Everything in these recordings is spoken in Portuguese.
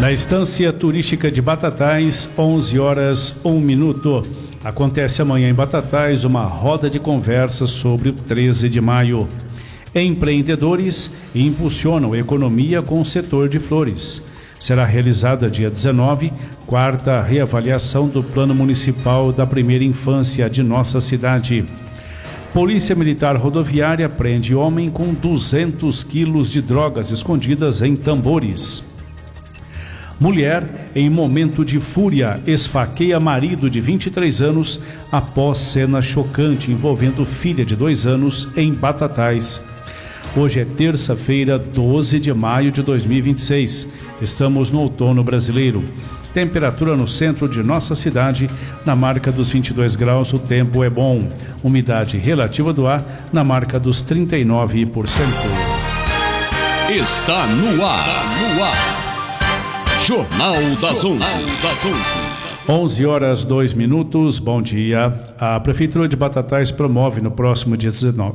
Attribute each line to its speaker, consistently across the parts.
Speaker 1: Na estância turística de Batatais, 11h01. Acontece amanhã em Batatais uma roda de conversa sobre o 13 de maio. Empreendedores impulsionam a economia com o setor de flores. Será realizada dia 19, quarta reavaliação do Plano Municipal da Primeira Infância de nossa cidade. Polícia Militar Rodoviária prende homem com 200 quilos de drogas escondidas em tambores. Mulher, em momento de fúria, esfaqueia marido de 23 anos após cena chocante envolvendo filha de 2 anos em Batatais. Hoje é terça-feira, 12 de maio de 2026. Estamos no outono brasileiro. Temperatura no centro de nossa cidade, na marca dos 22 graus, o tempo é bom. Umidade relativa do ar, na marca dos 39%.
Speaker 2: Está no ar. Jornal das 11.
Speaker 1: 11h02. Bom dia. A Prefeitura de Batatais promove no próximo dia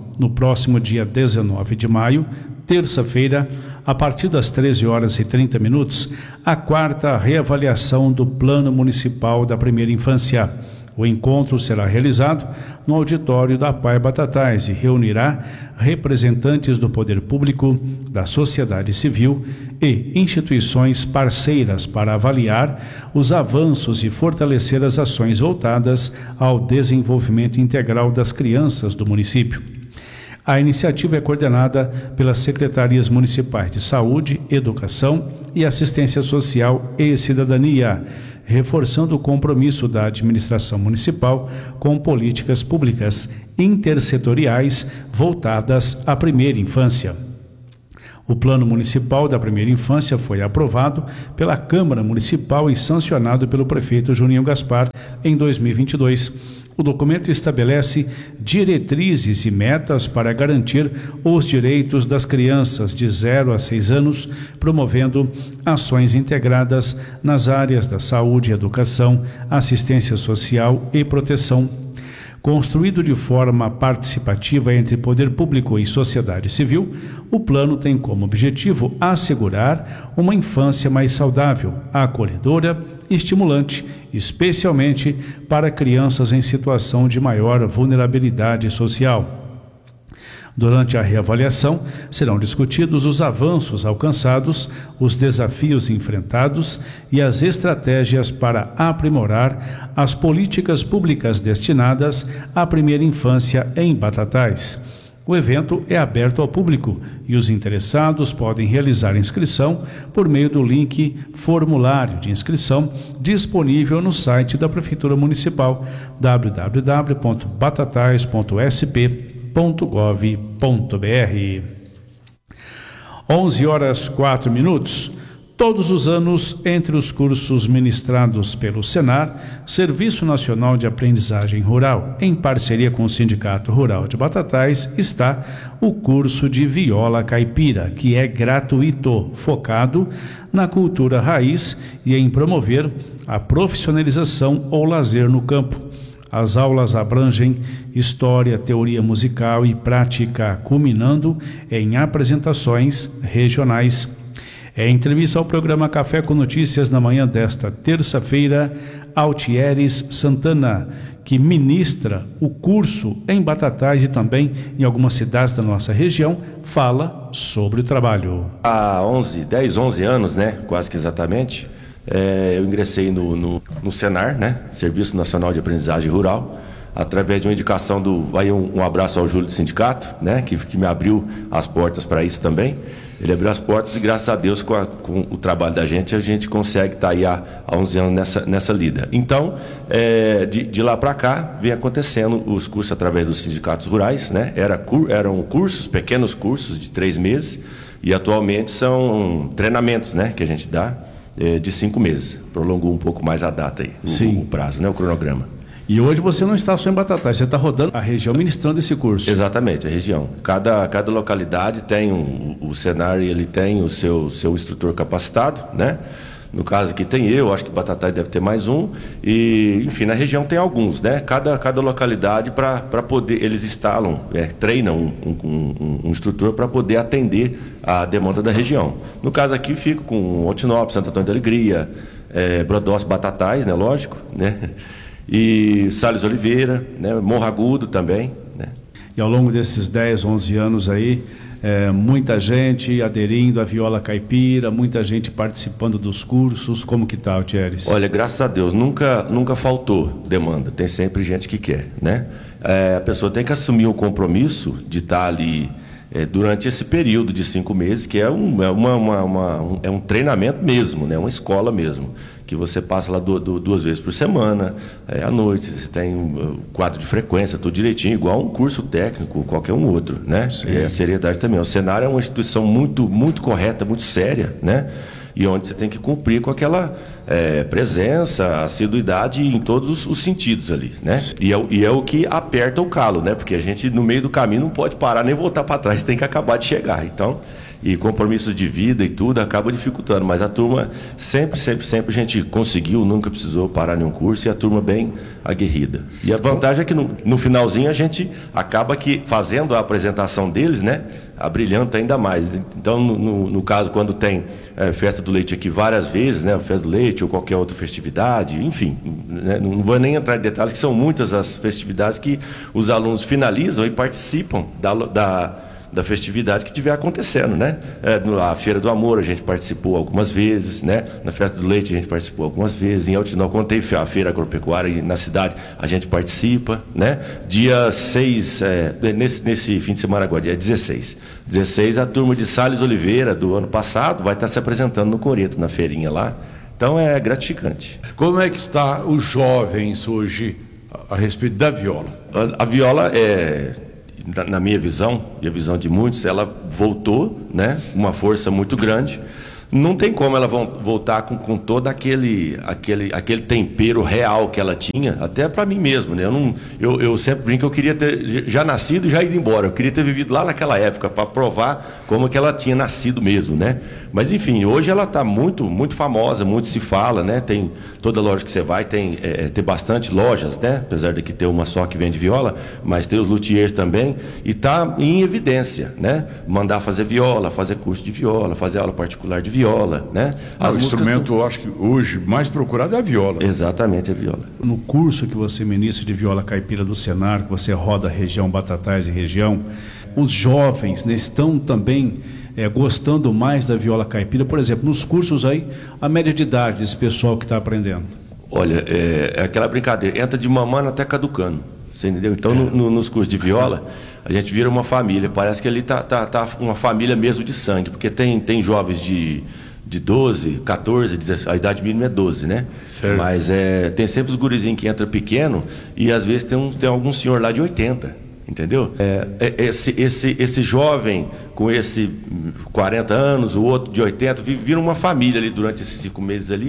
Speaker 1: 19 de maio, terça-feira, a partir das 13h30, a quarta reavaliação do Plano Municipal da Primeira Infância. O encontro será realizado no auditório da PAI Batatais e reunirá representantes do poder público, da sociedade civil e instituições parceiras para avaliar os avanços e fortalecer as ações voltadas ao desenvolvimento integral das crianças do município. A iniciativa é coordenada pelas Secretarias Municipais de Saúde, Educação e Assistência Social e Cidadania, reforçando o compromisso da administração municipal com políticas públicas intersetoriais voltadas à primeira infância. O Plano Municipal da Primeira Infância foi aprovado pela Câmara Municipal e sancionado pelo prefeito Juninho Gaspar em 2022. O documento estabelece diretrizes e metas para garantir os direitos das crianças de 0 a 6 anos, promovendo ações integradas nas áreas da saúde, educação, assistência social e proteção. Construído de forma participativa entre poder público e sociedade civil, o plano tem como objetivo assegurar uma infância mais saudável, acolhedora e estimulante, especialmente para crianças em situação de maior vulnerabilidade social. Durante a reavaliação, serão discutidos os avanços alcançados, os desafios enfrentados e as estratégias para aprimorar as políticas públicas destinadas à primeira infância em Batatais. O evento é aberto ao público e os interessados podem realizar inscrição por meio do link Formulário de Inscrição disponível no site da Prefeitura Municipal www.batatais.sp.gov.br. 11h04. Todos os anos, entre os cursos ministrados pelo Senar, Serviço Nacional de Aprendizagem Rural, em parceria com o Sindicato Rural de Batatais, está o curso de viola caipira, que é gratuito, focado na cultura raiz e em promover a profissionalização ou lazer no campo. As aulas abrangem história, teoria musical e prática, culminando em apresentações regionais. Em entrevista ao programa Café com Notícias na manhã desta terça-feira, Altieres Santana, que ministra o curso em Batatais e também em algumas cidades da nossa região, fala sobre o trabalho.
Speaker 3: Há 10, 11 anos, né, quase que exatamente, eu ingressei no Senar, né, Serviço Nacional de Aprendizagem Rural, através de uma indicação um abraço ao Júlio do sindicato, né, que me abriu as portas para isso também. Ele abriu as portas e, graças a Deus, com o trabalho da gente, a gente consegue estar aí há 11 anos nessa lida. Então, de lá para cá, vem acontecendo os cursos através dos sindicatos rurais, né? Eram cursos, pequenos cursos de 3 meses, e atualmente são treinamentos, né, que a gente dá de 5 meses. Prolongou um pouco mais a data aí, o prazo, né, o cronograma.
Speaker 1: E hoje você não está só em Batatais, você está rodando a região ministrando esse curso.
Speaker 3: Exatamente, a região. Cada localidade tem o Senar, ele tem o seu instrutor capacitado, né? No caso aqui tem acho que Batatais deve ter mais um, e enfim, na região tem alguns, né? Cada localidade para poder, eles instalam, treinam um instrutor para poder atender a demanda da região. No caso aqui, fico com Altinópolis, Santo Antônio da Alegria, Brodós, Batatais, né, lógico, né? E Salles Oliveira, né, Morro Agudo também, né?
Speaker 1: E ao longo desses 10, 11 anos aí, muita gente aderindo à viola caipira, muita gente participando dos cursos. Como que tá, Thieres?
Speaker 3: Olha, graças a Deus, nunca faltou demanda, tem sempre gente que quer, né? A pessoa tem que assumir o compromisso de estar ali durante esse período de 5 meses, que é um treinamento mesmo, né? Uma escola mesmo, que você passa lá 2 vezes por semana, à noite, você tem um quadro de frequência, tudo direitinho, igual um curso técnico, qualquer um outro, né? Sim. E a seriedade também. O Senar é uma instituição muito correta, muito séria, né? E onde você tem que cumprir com aquela presença, assiduidade em todos os sentidos ali, né? E é o que aperta o calo, né? Porque a gente, no meio do caminho, não pode parar nem voltar para trás, tem que acabar de chegar. Então, e compromissos de vida e tudo acaba dificultando, mas a turma sempre a gente conseguiu, nunca precisou parar nenhum curso, e a turma bem aguerrida. E a vantagem é que no finalzinho a gente acaba que fazendo a apresentação deles, né, abrilhanta ainda mais. Então, no caso, quando tem festa do leite aqui várias vezes, né, festa do leite ou qualquer outra festividade, enfim, né, não vou nem entrar em detalhes, que são muitas as festividades que os alunos finalizam e participam da festividade que estiver acontecendo, né? A Feira do Amor a gente participou algumas vezes, né? Na Festa do Leite a gente participou algumas vezes, em Altinópolis, quando tem a Feira Agropecuária na cidade, a gente participa, né? Dia 6, nesse fim de semana agora, dia 16, a turma de Salles Oliveira, do ano passado, vai estar se apresentando no Coreto, na feirinha lá. Então é gratificante.
Speaker 4: Como é que está os jovens hoje a respeito da viola?
Speaker 3: A viola na minha visão, e a visão de muitos, ela voltou, né, uma força muito grande. Não tem como ela voltar com todo aquele tempero real que ela tinha, até para mim mesmo, né? Eu sempre brinco que eu queria ter já nascido e já ido embora. Eu queria ter vivido lá naquela época para provar como que ela tinha nascido mesmo, né? Mas enfim, hoje ela está muito famosa, muito se fala, né? Tem toda loja que você vai, tem bastante lojas, né? Apesar de que ter uma só que vende viola, mas tem os luthiers também, e está em evidência, né? Mandar fazer viola, fazer curso de viola, fazer aula particular de viola, né?
Speaker 4: O instrumento, eu acho que hoje mais procurado é a viola.
Speaker 3: Exatamente, a viola.
Speaker 1: No curso que você ministra de viola caipira do Senar, que você roda a região Batatais e região, os jovens, né, estão também gostando mais da viola caipira. Por exemplo, nos cursos aí, a média de idade desse pessoal que está aprendendo?
Speaker 3: Olha, é aquela brincadeira, entra de mamando até caducando, você entendeu? Então, nos cursos de viola, a gente vira uma família, parece que ali tá uma família mesmo de sangue, porque tem jovens de 12, 14, 16, a idade mínima é 12, né?
Speaker 4: Certo.
Speaker 3: Mas tem sempre os gurizinhos que entram pequeno, e às vezes tem algum senhor lá de 80, entendeu? Esse jovem com esse 40 anos, o outro de 80, vira uma família ali durante esses 5 meses ali.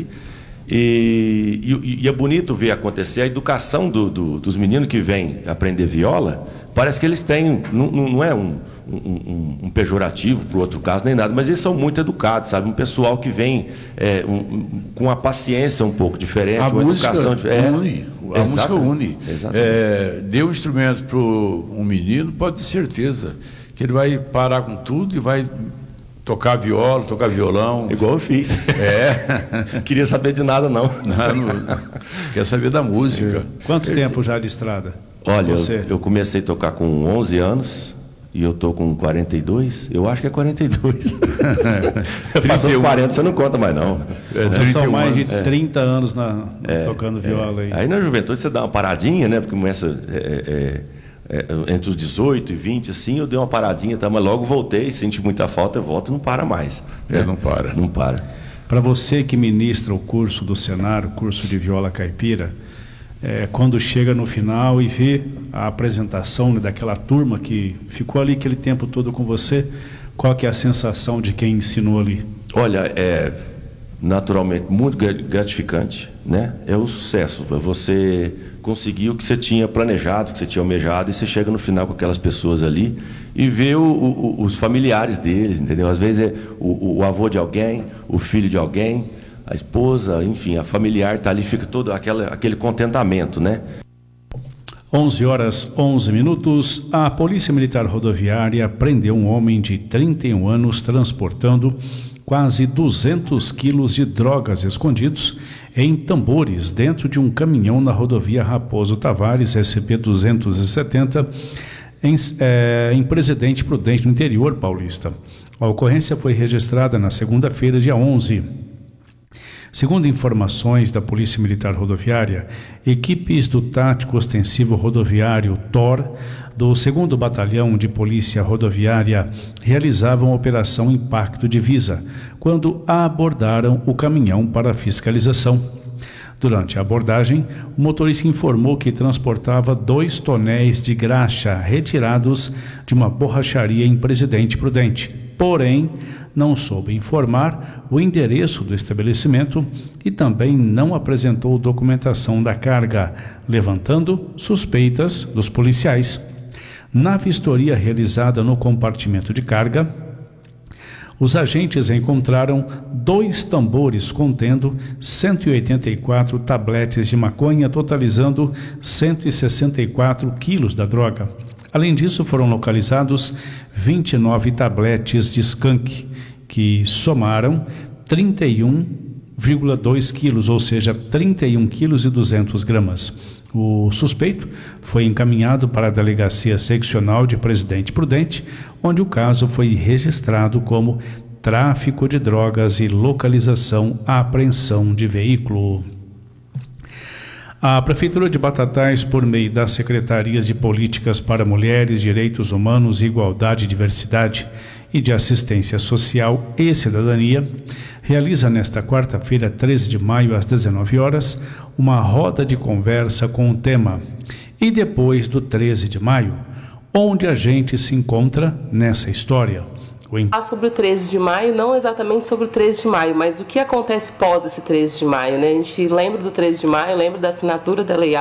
Speaker 3: E é bonito ver acontecer a educação dos meninos que vêm aprender viola. Parece que eles têm, não é um pejorativo para o outro caso, nem nada, mas eles são muito educados, sabe? Um pessoal que vem com uma paciência um pouco diferente,
Speaker 4: a
Speaker 3: uma
Speaker 4: música
Speaker 3: educação
Speaker 4: une. A música une. Deu um instrumento para um menino, pode ter certeza que ele vai parar com tudo e vai tocar viola, tocar violão.
Speaker 3: Igual eu fiz. Queria saber de nada, não.
Speaker 4: Não quer saber da música.
Speaker 1: Quanto tempo já de estrada?
Speaker 3: Olha, eu comecei a tocar com 11 anos e eu tô com 42. Eu acho que é 42. Passou os 40, você não conta mais, não.
Speaker 1: São mais de 30 anos tocando viola aí.
Speaker 3: Aí na juventude você dá uma paradinha, né? Porque começa entre os 18 e 20, assim, eu dei uma paradinha, tá? Mas logo voltei, senti muita falta, eu volto e não para mais.
Speaker 4: Não para.
Speaker 3: Não para.
Speaker 1: Para você que ministra o curso do Senar, o curso de viola caipira, quando chega no final e vê a apresentação, né, daquela turma que ficou ali aquele tempo todo com você, qual que é a sensação de quem ensinou ali?
Speaker 3: Olha, naturalmente muito gratificante, né? É o sucesso, você conseguir o que você tinha planejado, o que você tinha almejado, e você chega no final com aquelas pessoas ali e vê os familiares deles, entendeu? Às vezes é o avô de alguém, o filho de alguém, a esposa, enfim, a familiar está ali, fica todo aquele contentamento, né?
Speaker 1: 11h11. A Polícia Militar Rodoviária prendeu um homem de 31 anos transportando quase 200 quilos de drogas escondidos em tambores dentro de um caminhão na rodovia Raposo Tavares, SP-270, em Presidente Prudente, no interior paulista. A ocorrência foi registrada na segunda-feira, dia 11. Segundo informações da Polícia Militar Rodoviária, equipes do Tático Ostensivo Rodoviário TOR do 2º Batalhão de Polícia Rodoviária realizavam a Operação Impacto Divisa, quando abordaram o caminhão para fiscalização. Durante a abordagem, o motorista informou que transportava 2 tonéis de graxa retirados de uma borracharia em Presidente Prudente. Porém, não soube informar o endereço do estabelecimento e também não apresentou documentação da carga, levantando suspeitas dos policiais. Na vistoria realizada no compartimento de carga, os agentes encontraram 2 tambores contendo 184 tabletes de maconha, totalizando 164 quilos da droga. Além disso, foram localizados 29 tabletes de skunk, que somaram 31,2 quilos, ou seja, 31 quilos e 200 gramas. O suspeito foi encaminhado para a Delegacia Seccional de Presidente Prudente, onde o caso foi registrado como tráfico de drogas e localização à apreensão de veículo. A Prefeitura de Batatais, por meio das Secretarias de Políticas para Mulheres, Direitos Humanos, Igualdade e Diversidade e de Assistência Social e Cidadania, realiza nesta quarta-feira, 13 de maio, às 19 horas, uma roda de conversa com o tema "E depois do 13 de maio?", onde a gente se encontra nessa história.
Speaker 5: Sobre o 13 de maio, não exatamente sobre o 13 de maio, mas o que acontece pós esse 13 de maio, né? A gente lembra do 13 de maio, lembra da assinatura da Lei